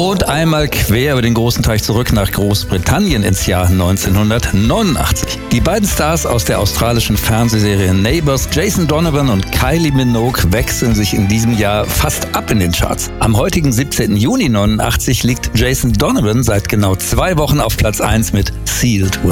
Und einmal quer über den großen Teich zurück nach Großbritannien ins Jahr 1989. Die beiden Stars aus der australischen Fernsehserie Neighbours, Jason Donovan und Kylie Minogue, wechseln sich in diesem Jahr fast ab in den Charts. Am heutigen 17. Juni 89 liegt Jason Donovan seit genau 2 Wochen auf Platz 1 mit Sealed With